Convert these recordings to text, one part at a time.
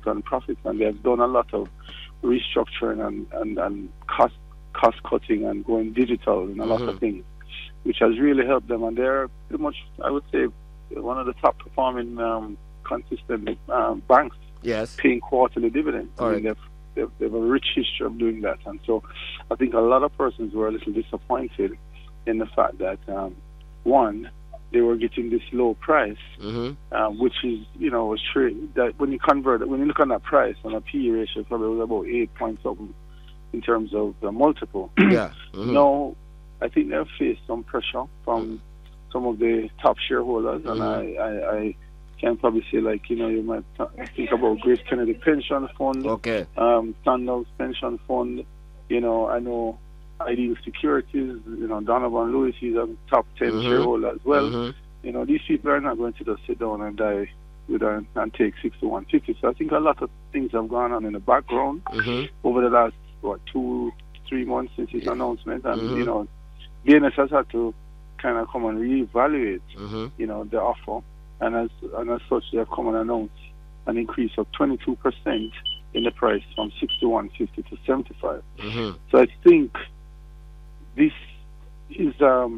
out on profits, and they have done a lot of restructuring and cost cutting and going digital and a lot of things, which has really helped them. And they're pretty much, I would say, one of the top performing consistent banks. Yes. Paying quarterly dividends. All right. They have a rich history of doing that, and so I think a lot of persons were a little disappointed in the fact that one, they were getting this low price, which is, was true. That when you look on that price on a PE ratio, probably was about 8 point something in terms of the multiple. Yeah. Now, I think they've faced some pressure from some of the top shareholders, and I can probably say, like, you might think about Grace Kennedy Pension Fund, Okay. Standout Pension Fund. I know Ideal Securities, Donovan Lewis, he's a top 10 shareholder as well. These people are not going to just sit down and die and take 6150. So I think a lot of things have gone on in the background over the last 2-3 months since his announcement, and BNS has had to kind of come and reevaluate the offer, and as such they have come and announced an increase of 22% in the price from 6150 to 75. So I think this is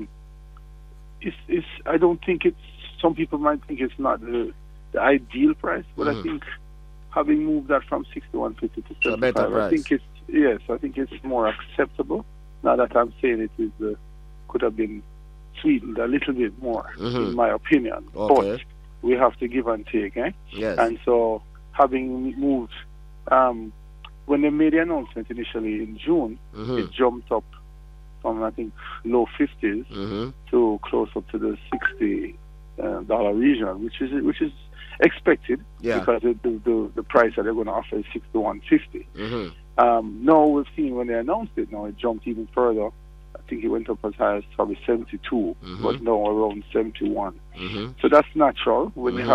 I don't think it's, some people might think it's not the ideal price, but I think having moved that from 6150 to 75, I think it's more acceptable. Now that I'm saying it is could have been sweetened a little bit more, in my opinion. Okay. But we have to give and take, Yes. And so having moved, when they made the announcement initially in June, it jumped up from, I think, low 50s to close up to the $60 region, which is expected, because the price that they're going to offer is $61.50. Now we've seen when they announced it, now it jumped even further. I think it went up as high as probably 72, but now around 71. So that's natural when you have